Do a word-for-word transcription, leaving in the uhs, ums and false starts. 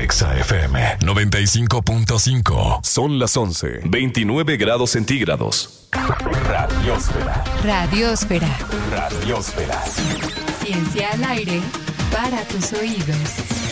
Exa F M noventa y cinco punto cinco. Son las once, veintinueve grados centígrados. Radiosfera. Radiosfera. Radiosfera. Ciencia al aire para tus oídos.